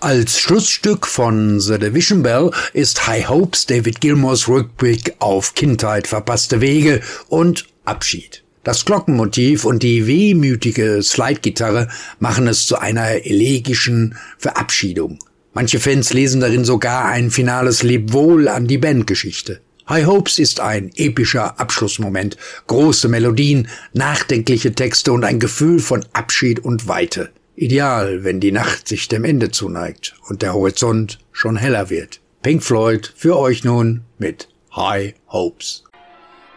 Als Schlussstück von The Division Bell ist High Hopes David Gilmours Rückblick auf Kindheit, verpasste Wege und Abschied. Das Glockenmotiv und die wehmütige Slide-Gitarre machen es zu einer elegischen Verabschiedung. Manche Fans lesen darin sogar ein finales Lebwohl an die Bandgeschichte. High Hopes ist ein epischer Abschlussmoment, große Melodien, nachdenkliche Texte und ein Gefühl von Abschied und Weite. Ideal, wenn die Nacht sich dem Ende zuneigt und der Horizont schon heller wird. Pink Floyd für euch nun mit High Hopes.